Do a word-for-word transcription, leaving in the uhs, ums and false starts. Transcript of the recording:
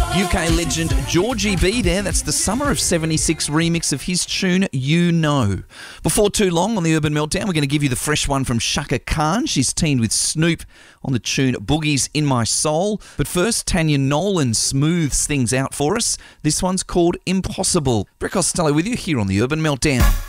U K legend Georgie B there. That's the Summer of seventy-six remix of his tune, You Know. Before too long on the Urban Meltdown, we're going to give you the fresh one from Chaka Khan. She's teamed with Snoop on the tune Boogie's in My Soul. But first, Tanya Nolan smooths things out for us. This one's called Impossible. Brick Costello with you here on the Urban Meltdown.